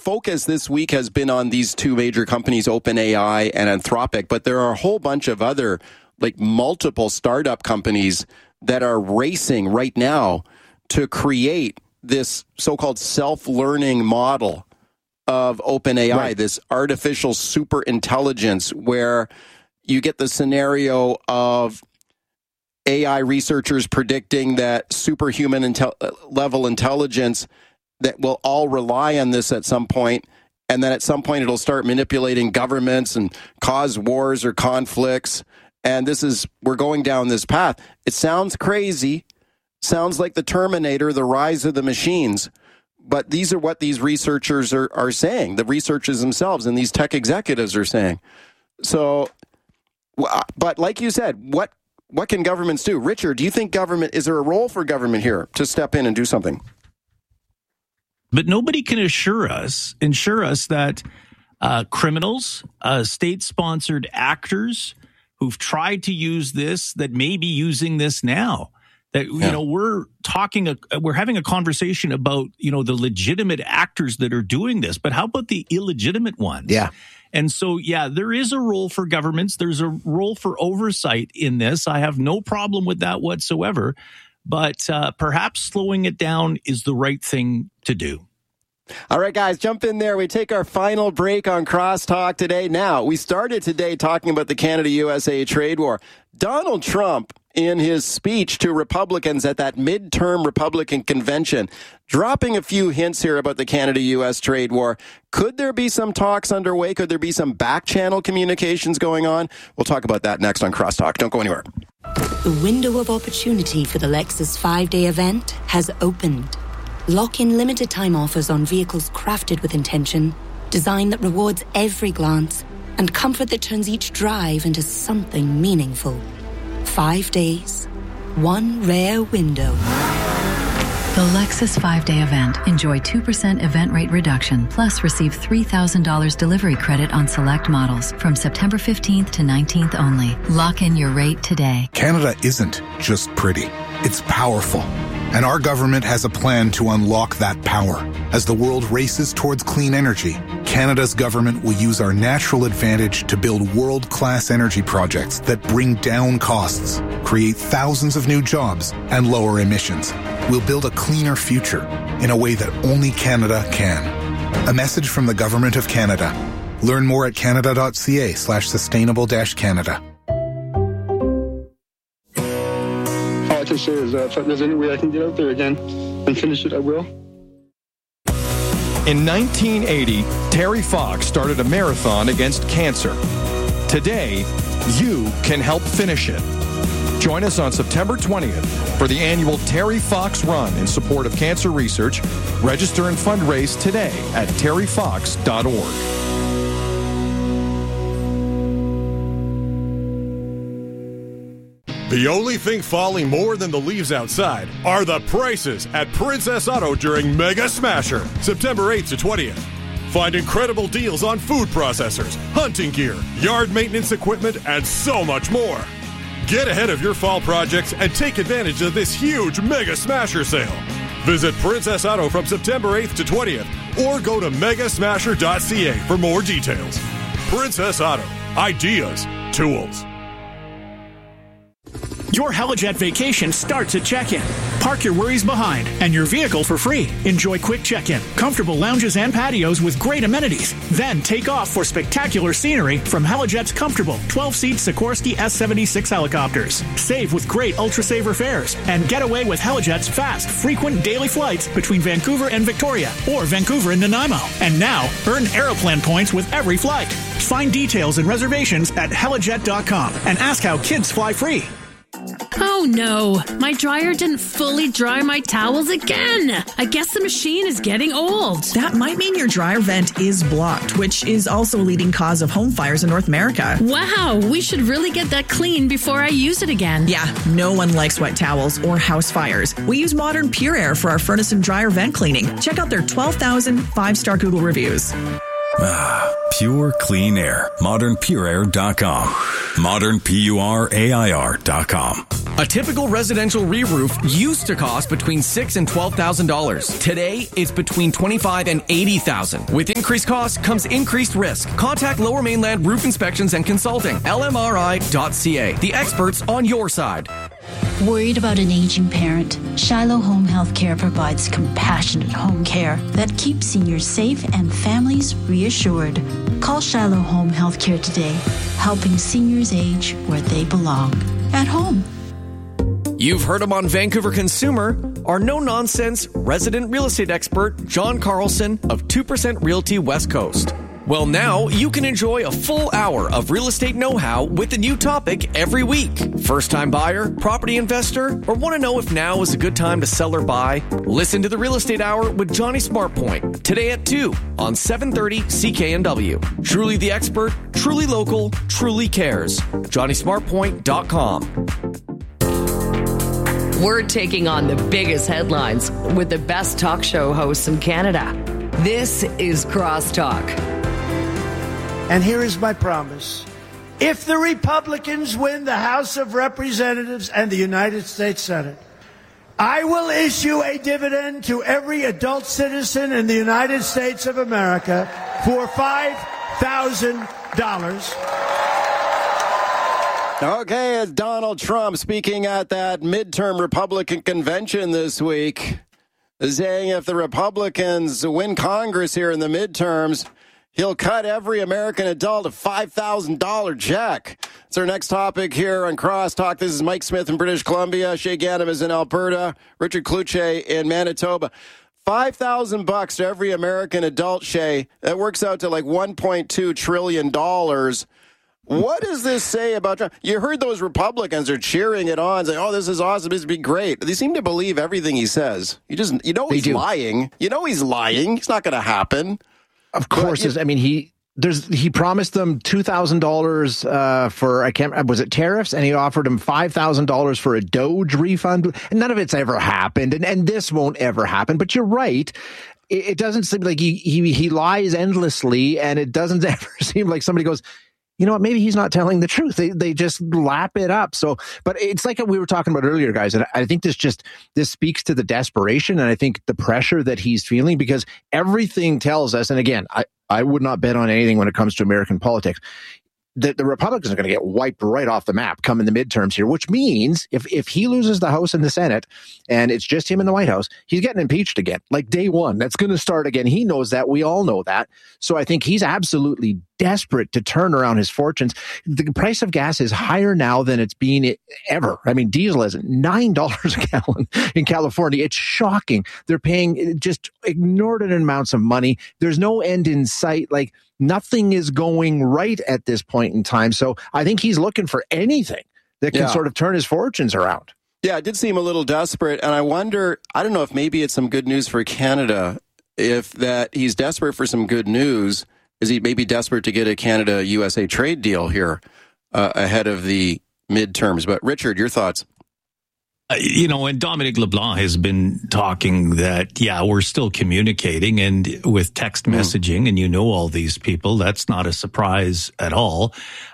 focus this week has been on these two major companies, OpenAI and Anthropic, but there are a whole bunch of other, like multiple startup companies that are racing right now to create this so-called self-learning model of OpenAI, right. This artificial super intelligence where you get the scenario of AI researchers predicting that superhuman level intelligence that will all rely on this at some point, and then at some point it'll start manipulating governments and cause wars or conflicts. And we're going down this path. It sounds crazy, sounds like the Terminator, the rise of the machines. But these are what these researchers are saying, the researchers themselves and these tech executives are saying. So, but like you said, what can governments do? Richard, do you think is there a role for government here to step in and do something? But nobody can ensure us that criminals, state-sponsored actors who've tried to use this, that may be using this now. That, we're having a conversation about, the legitimate actors that are doing this, but how about the illegitimate ones? Yeah. And so, there is a role for governments. There's a role for oversight in this. I have no problem with that whatsoever, but perhaps slowing it down is the right thing to do. All right, guys, jump in there. We take our final break on Crosstalk today. Now, we started today talking about the Canada-USA trade war. Donald Trump, in his speech to Republicans at that midterm Republican convention, dropping a few hints here about the Canada-U.S. trade war. Could there be some talks underway? Could there be some back-channel communications going on? We'll talk about that next on Crosstalk. Don't go anywhere. The window of opportunity for the Lexus 5-day event has opened. Lock in limited-time offers on vehicles crafted with intention, design that rewards every glance, and comfort that turns each drive into something meaningful. 5 days, one rare window. The Lexus 5-day event. Enjoy 2% event rate reduction, plus receive $3,000 delivery credit on select models from September 15th to 19th only. Lock in your rate today. Canada isn't just pretty. It's powerful. And our government has a plan to unlock that power. As the world races towards clean energy, Canada's government will use our natural advantage to build world-class energy projects that bring down costs, create thousands of new jobs, and lower emissions. We'll build a cleaner future in a way that only Canada can. A message from the Government of Canada. Learn more at canada.ca/sustainable-Canada. All I can say is if there's any way I can get out there again and finish it, I will. In 1980, Terry Fox started a marathon against cancer. Today, you can help finish it. Join us on September 20th for the annual Terry Fox Run in support of cancer research. Register and fundraise today at terryfox.org. The only thing falling more than the leaves outside are the prices at Princess Auto during Mega Smasher, September 8th to 20th. Find incredible deals on food processors, hunting gear, yard maintenance equipment, and so much more. Get ahead of your fall projects and take advantage of this huge Mega Smasher sale. Visit Princess Auto from September 8th to 20th or go to megasmasher.ca for more details. Princess Auto. Ideas. Tools. Your Helijet vacation starts at check-in. Park your worries behind and your vehicle for free. Enjoy quick check-in, comfortable lounges and patios with great amenities. Then take off for spectacular scenery from Helijet's comfortable 12-seat Sikorsky S-76 helicopters. Save with great Ultra Saver fares and get away with Helijet's fast, frequent daily flights between Vancouver and Victoria or Vancouver and Nanaimo. And now, earn Aeroplan points with every flight. Find details and reservations at helijet.com and ask how kids fly free. Oh no, my dryer didn't fully dry my towels again. I guess the machine is getting old. That might mean your dryer vent is blocked, which is also a leading cause of home fires in North America. Wow, we should really get that clean before I use it again. Yeah, no one likes wet towels or house fires. We use Modern Pure Air for our furnace and dryer vent cleaning. Check out their 12,000 5-star Google reviews. Pure clean air. ModernPureAir.com. ModernPureAir.com. A typical residential re-roof used to cost between $6,000 and $12,000. Today, it's between $25,000 and $80,000. With increased costs comes increased risk. Contact Lower Mainland Roof Inspections and Consulting, lmri.ca, the experts on your side. Worried about an aging parent? Shiloh Home Health Care provides compassionate home care that keeps seniors safe and families reassured. Call Shiloh Home Health Care today, helping seniors age where they belong, at home. You've heard him on Vancouver Consumer, our no-nonsense resident real estate expert, John Carlson of 2% Realty West Coast. Well, now you can enjoy a full hour of real estate know-how with a new topic every week. First-time buyer, property investor, or want to know if now is a good time to sell or buy? Listen to the Real Estate Hour with Johnny SmartPoint today at 2 on 730 CKNW. Truly the expert, truly local, truly cares. JohnnySmartPoint.com. We're taking on the biggest headlines with the best talk show hosts in Canada. This is Crosstalk. And here is my promise. If the Republicans win the House of Representatives and the United States Senate, I will issue a dividend to every adult citizen in the United States of America for $5,000. Okay, it's Donald Trump speaking at that midterm Republican convention this week, saying if the Republicans win Congress here in the midterms, he'll cut every American adult a $5,000 check. It's our next topic here on Crosstalk. This is Mike Smith in British Columbia. Shay Ganem is in Alberta. Richard Kluche in Manitoba. $5,000 to every American adult, Shay. That works out to like $1.2 trillion. What does this say about Trump? You heard those Republicans are cheering it on, saying, oh, this is awesome, this would be great. They seem to believe everything he says. He's lying. You know he's lying. It's not going to happen. Of course. He promised them $2,000 for, was it tariffs? And he offered him $5,000 for a Doge refund. And none of it's ever happened. And this won't ever happen. But you're right. It doesn't seem like he lies endlessly. And it doesn't ever seem like somebody goes, you know what, maybe he's not telling the truth. They just lap it up. So, but it's like we were talking about earlier, guys. And I think this speaks to the desperation. And I think the pressure that he's feeling, because everything tells us, and again, I would not bet on anything when it comes to American politics, that the Republicans are going to get wiped right off the map come in the midterms here, which means if he loses the House and the Senate and it's just him in the White House, he's getting impeached again, like day one. That's going to start again. He knows that. We all know that. So I think he's absolutely desperate to turn around his fortunes. The price of gas is higher now than it's been ever. I mean, diesel is $9 a gallon in California. It's shocking. They're paying just inordinate amounts of money. There's no end in sight. Like, nothing is going right at this point in time. So I think he's looking for anything that can sort of turn his fortunes around. Yeah, it did seem a little desperate. And I wonder, I don't know if maybe it's some good news for Canada, if that he's desperate for some good news. Is he maybe desperate to get a Canada-USA trade deal here ahead of the midterms? But Richard, your thoughts? And Dominic LeBlanc has been talking that, we're still communicating and with text messaging, and all these people. That's not a surprise at all.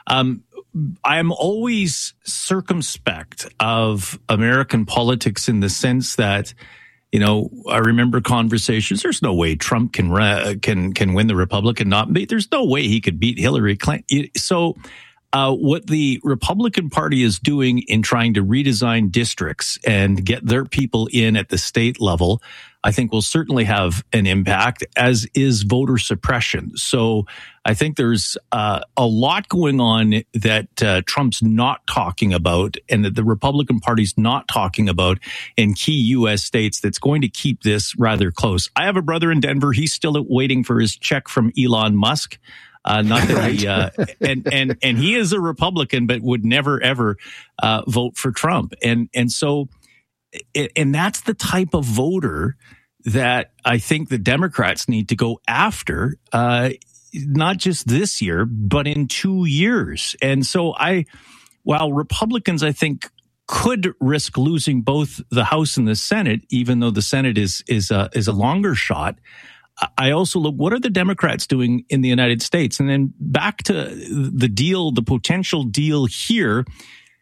I'm always circumspect of American politics in the sense that, I remember conversations. There's no way Trump can win the Republican nomination. There's no way he could beat Hillary Clinton. So what the Republican Party is doing in trying to redesign districts and get their people in at the state level, I think will certainly have an impact, as is voter suppression. So I think there's a lot going on that Trump's not talking about and that the Republican Party's not talking about in key U.S. states that's going to keep this rather close. I have a brother in Denver. He's still waiting for his check from Elon Musk. Not that he, and he is a Republican, but would never, ever vote for Trump. And so that's the type of voter that I think the Democrats need to go after, not just this year, but in 2 years. And so while Republicans, I think, could risk losing both the House and the Senate, even though the Senate is a longer shot, I also look, what are the Democrats doing in the United States? And then back to the potential deal here.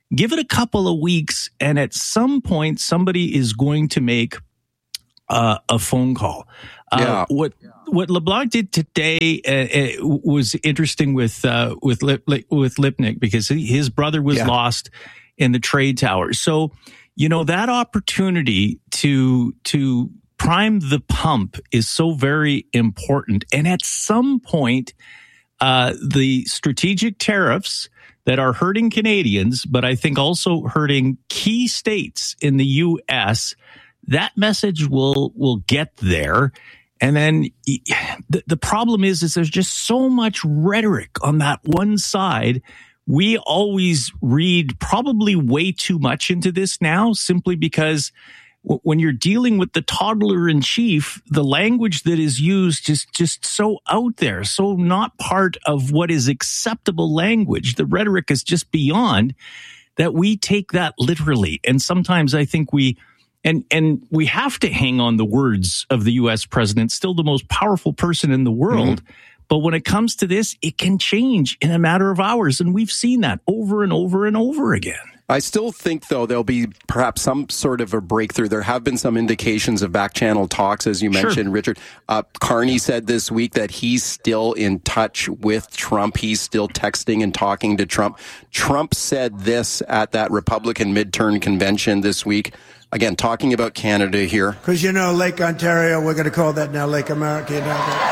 Give it a couple of weeks, and at some point, somebody is going to make a phone call. What LeBlanc did today was interesting with Lipnick, because his brother was lost in the trade tower. So, that opportunity to prime the pump is so very important. And at some point, the strategic tariffs that are hurting Canadians, but I think also hurting key states in the U.S., that message will get there. And then the problem is there's just so much rhetoric on that one side. We always read probably way too much into this now, simply because when you're dealing with the toddler in chief, the language that is used is just so out there, so not part of what is acceptable language. The rhetoric is just beyond that. We take that literally. And sometimes I think we have to hang on the words of the U.S. president, still the most powerful person in the world. Mm-hmm. But when it comes to this, it can change in a matter of hours. And we've seen that over and over and over again. I still think, though, there'll be perhaps some sort of a breakthrough. There have been some indications of back-channel talks, as you mentioned, Richard. Carney said this week that he's still in touch with Trump. He's still texting and talking to Trump. Trump said this at that Republican midterm convention this week. Again, talking about Canada here. Because, Lake Ontario, we're going to call that now Lake America.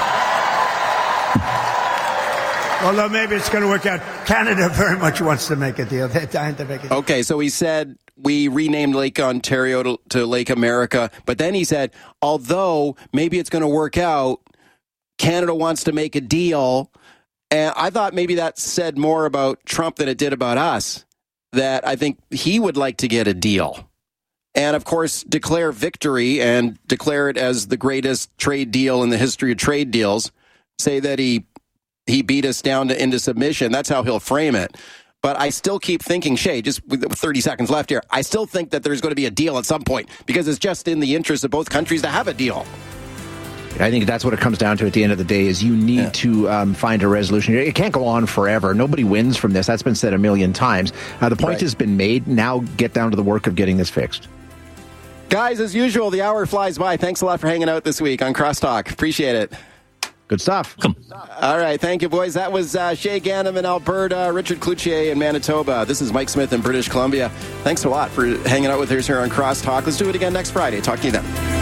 Although maybe it's going to work out. Canada very much wants to make a deal. They're dying to make a deal. Okay, so he said we renamed Lake Ontario to Lake America. But then he said, although maybe it's going to work out, Canada wants to make a deal. And I thought maybe that said more about Trump than it did about us, that I think he would like to get a deal. And, of course, declare victory and declare it as the greatest trade deal in the history of trade deals. Say that he beat us down into submission. That's how he'll frame it. But I still keep thinking, Shay, just with 30 seconds left here, I still think that there's going to be a deal at some point, because it's just in the interest of both countries to have a deal. I think that's what it comes down to at the end of the day, is you need to find a resolution. It can't go on forever. Nobody wins from this. That's been said a million times. The point has been made. Now get down to the work of getting this fixed. Guys, as usual, the hour flies by. Thanks a lot for hanging out this week on Crosstalk. Appreciate it. Good stuff. All right. Thank you, boys. That was Shay Ganem in Alberta, Richard Cloutier in Manitoba. This is Mike Smith in British Columbia. Thanks a lot for hanging out with us here on Crosstalk. Let's do it again next Friday. Talk to you then.